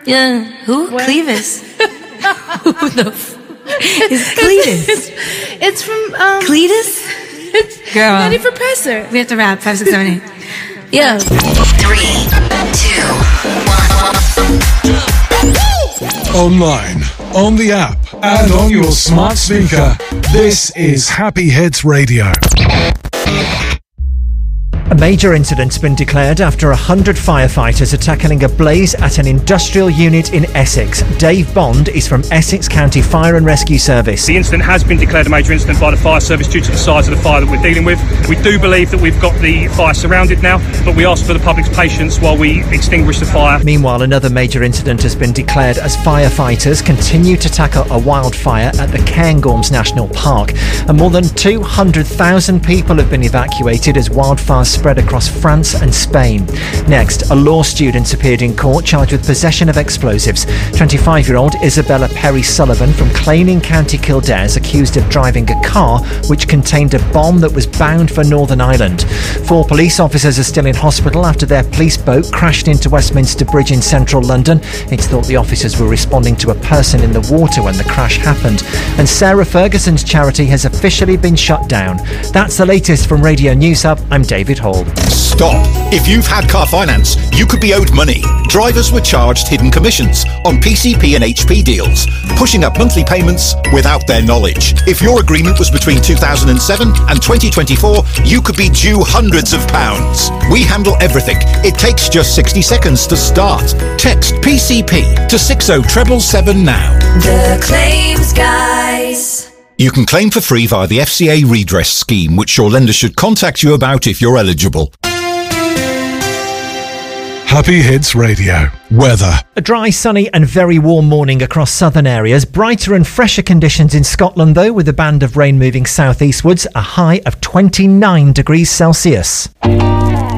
Yeah. Who? What? Clevis. Who the is Cletus? It's from Cletus? It's Girl. Nutty Professor. We have to wrap. 5, 6, 7, 8. Yeah. 3, 2, 1. Online, on the app, and on your smart speaker. This is Happy Hits Radio. A major incident's been declared after 100 firefighters are tackling a blaze at an industrial unit in Essex. Dave Bond is from Essex County Fire and Rescue Service. The incident has been declared a major incident by the fire service due to the size of the fire that we're dealing with. We do believe that we've got the fire surrounded now, but we ask for the public's patience while we extinguish the fire. Meanwhile, another major incident has been declared as firefighters continue to tackle a wildfire at the Cairngorms National Park. And more than 200,000 people have been evacuated as wildfires spread across France and Spain. Next, a law student appeared in court charged with possession of explosives. 25-year-old Isabella Perry Sullivan from Claning, County Kildare is accused of driving a car which contained a bomb that was bound for Northern Ireland. 4 police officers are still in hospital after their police boat crashed into Westminster Bridge in central London. It's thought the officers were responding to a person in the water when the crash happened. And Sarah Ferguson's charity has officially been shut down. That's the latest from Radio News Hub. I'm David Hall. Stop. If you've had car finance, you could be owed money. Drivers were charged hidden commissions on PCP and HP deals, pushing up monthly payments without their knowledge. If your agreement was between 2007 and 2024, you could be due hundreds of pounds. We handle everything. It takes just 60 seconds to start. Text PCP to 60777 now. The Claims Guys. You can claim for free via the FCA redress scheme, which your lender should contact you about if you're eligible. Happy Hits Radio. Weather. A dry, sunny and very warm morning across southern areas. Brighter and fresher conditions in Scotland, though, with a band of rain moving southeastwards. A high of 29 degrees Celsius.